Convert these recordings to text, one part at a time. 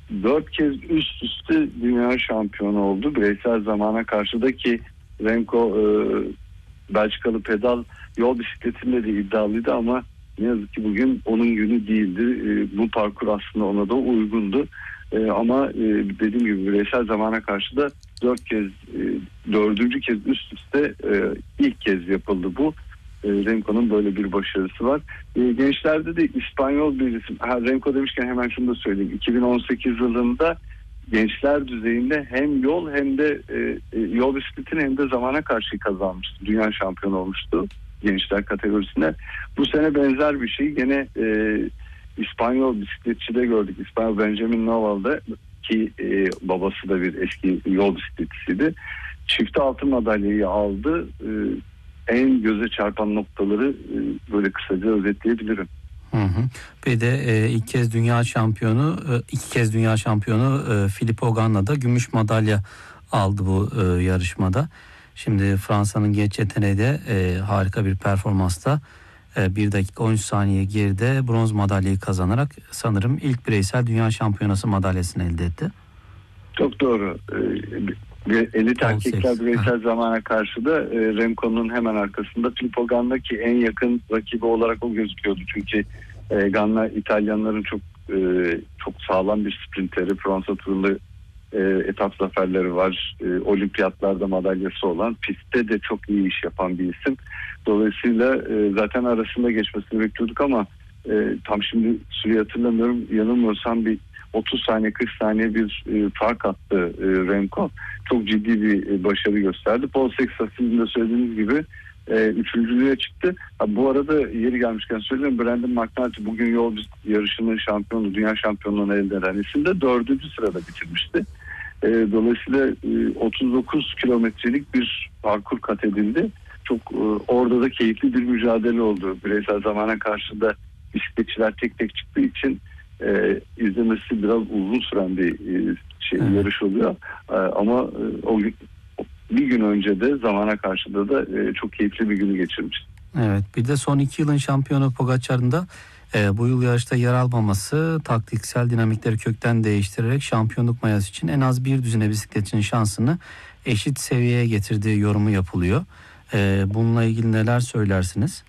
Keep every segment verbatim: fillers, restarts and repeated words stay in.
dört kez üst üste dünya şampiyonu oldu. Bireysel zamana karşı da ki Remco e, Belçikalı pedal yol bisikletinde de iddialıydı ama ne yazık ki bugün onun günü değildi. E, bu parkur aslında ona da uygundu. E, ama e, dediğim gibi bireysel zamana karşı da dört kez, e, dördüncü kez üst üste e, ilk kez yapıldı bu. E, Remco'nun böyle bir başarısı var. E, gençlerde de İspanyol bir isim. Ha, Remco demişken hemen şunu da söyleyeyim. iki bin on sekiz yılında gençler düzeyinde hem yol hem de e, e, yol bisikletini hem de zamana karşı kazanmıştı. Dünya şampiyonu olmuştu gençler kategorisinde. Bu sene benzer bir şey gene e, İspanyol bisikletçide gördük. İspanyol Benjamin Noval'da ki e, babası da bir eski yol bisikletçisiydi. Çifte altın madalyayı aldı. E, en göze çarpan noktaları e, böyle kısaca özetleyebilirim. Hı hı. Bir de e, ilk kez dünya şampiyonu, e, iki kez dünya şampiyonu e, Filippo Ganna da gümüş madalya aldı bu e, yarışmada. Şimdi Fransa'nın genç yeteneği de e, harika bir performansta e, bir dakika on üç saniye geride bronz madalyayı kazanarak sanırım ilk bireysel dünya şampiyonası madalyasını elde etti. Çok doğru. Ee, elit erkekler bireysel zamana karşı da e, Remco'nun hemen arkasında Filippo Ganna ki en yakın rakibi olarak o gözüküyordu. Çünkü e, Ganna İtalyanların çok e, çok sağlam bir sprinteri. Fransa turunda e, etap zaferleri var. E, olimpiyatlarda madalyası olan, pistte de çok iyi iş yapan bir isim. Dolayısıyla e, zaten arasında geçmesini bekliyorduk ama e, tam şimdi süreyi hatırlamıyorum. Yanılmıyorsam bir otuz saniye kırk saniye bir e, fark attı e, Remco. Çok ciddi bir e, başarı gösterdi. Paul Sexton sizin de söylediğiniz gibi e, üçüncülüğe çıktı. Ha, bu arada yeri gelmişken söyleyeyim, Brandon McNulty bugün yol yarışının şampiyonu, dünya şampiyonluğunu elde eden isim de dördüncü sırada bitirmişti. E, dolayısıyla e, otuz dokuz kilometrelik bir parkur kat edildi. Çok e, orada da keyifli bir mücadele oldu. Bireysel zamana karşı da bisikletçiler tek tek çıktığı için e, izlemesi biraz uzun süren bir e, şey evet. yarış oluyor. E, ama e, o bir gün önce de zamana karşı da da e, çok keyifli bir günü geçirmiş. Evet, bir de son iki yılın şampiyonu Pogacar'ın da e, bu yıl yarışta yer almaması taktiksel dinamikleri kökten değiştirerek şampiyonluk mayası için en az bir düzine bisikletçinin şansını eşit seviyeye getirdiği yorumu yapılıyor. E, bununla ilgili neler söylersiniz?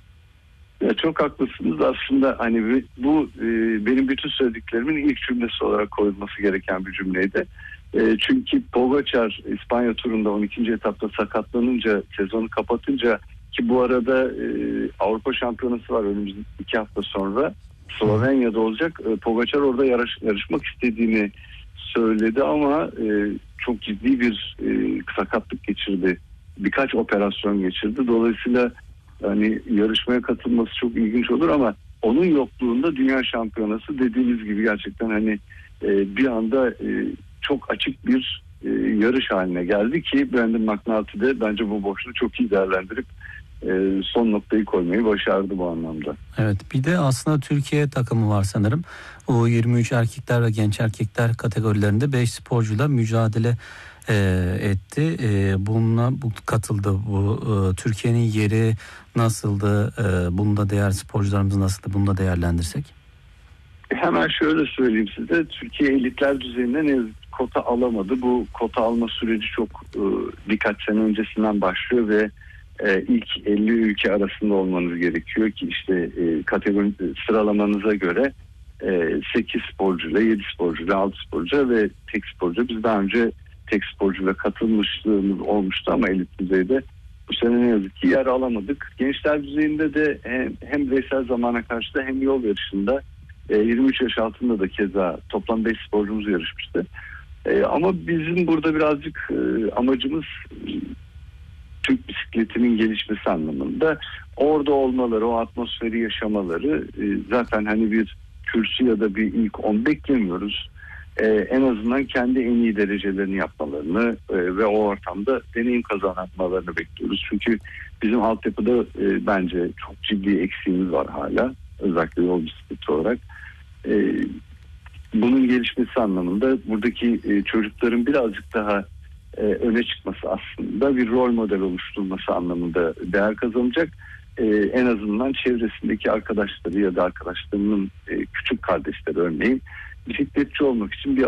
Ya çok haklısınız aslında, hani bu e, benim bütün söylediklerimin ilk cümlesi olarak koyulması gereken bir cümleydi. E, çünkü Pogacar İspanya turunda on ikinci etapta sakatlanınca, sezonu kapatınca ki bu arada e, Avrupa Şampiyonası var önümüzdeki iki hafta sonra Slovenya'da olacak. E, Pogacar orada yarış, yarışmak istediğini söyledi ama e, çok ciddi bir e, sakatlık geçirdi. Birkaç operasyon geçirdi. Dolayısıyla hani yarışmaya katılması çok ilginç olur ama onun yokluğunda dünya şampiyonası dediğiniz gibi gerçekten hani e, bir anda e, çok açık bir e, yarış haline geldi ki Brandon McNulty de bence bu boşluğu çok iyi değerlendirip e, son noktayı koymayı başardı bu anlamda. Evet, bir de aslında Türkiye takımı var sanırım. O yirmi üç erkekler ve genç erkekler kategorilerinde beş sporcuyla mücadele e, etti. E, bununla bu, katıldı. Bu e, Türkiye'nin yeri nasıldı? E, bunda değer sporcularımız nasıldı? Bunu da değerlendirsek. Hemen şöyle söyleyeyim size. Türkiye elitler düzeyinde ne yazık ki kota alamadı. Bu kota alma süreci çok e, birkaç sene öncesinden başlıyor ve e, ilk elli ülke arasında olmanız gerekiyor ki işte e, kategori sıralamanıza göre e, sekiz sporcuyla, yedi sporcuyla, altı sporcuyla ve tek sporcu. Biz daha önce tek sporcuyla katılmışlığımız olmuştu ama elit düzeyde bu sene ne yazık ki yer alamadık. Gençler düzeyinde de hem, hem bireysel zamana karşı da hem yol yarışında yirmi üç yaş altında da keza toplam beş sporcumuz yarışmıştı. E, ama bizim burada birazcık e, amacımız e, Türk bisikletinin gelişmesi anlamında. Orada olmaları, o atmosferi yaşamaları e, zaten hani bir kürsü ya da bir ilk on beklemiyoruz. E, en azından kendi en iyi derecelerini yapmalarını e, ve o ortamda deneyim kazanmalarını bekliyoruz. Çünkü bizim altyapıda e, bence çok ciddi eksiğimiz var hala. Özellikle yol bisikleti olarak. Ee, bunun gelişmesi anlamında buradaki e, çocukların birazcık daha e, öne çıkması aslında bir rol model oluşturulması anlamında değer kazanacak. E, en azından çevresindeki arkadaşları ya da arkadaşlarının e, küçük kardeşleri örneğin bisikletçi olmak için bir